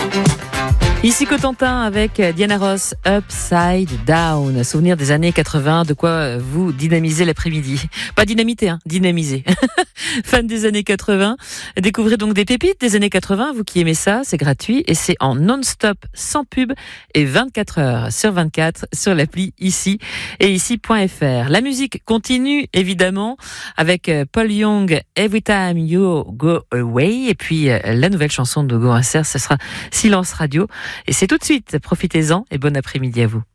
Ici Cotentin avec Diana Ross, Upside Down. Souvenir des années 80, de quoi vous dynamiser l'après-midi. Pas dynamiter, dynamiser. Fan des années 80, découvrez donc des pépites des années 80, vous qui aimez ça, c'est gratuit et c'est en non-stop, sans pub et 24 heures sur 24 sur l'appli Ici et ici.fr. La musique continue évidemment avec Paul Young, Every Time You Go Away, et puis la nouvelle chanson de Goracer, ce sera Silence Radio. Et c'est tout de suite, profitez-en et bon après-midi à vous.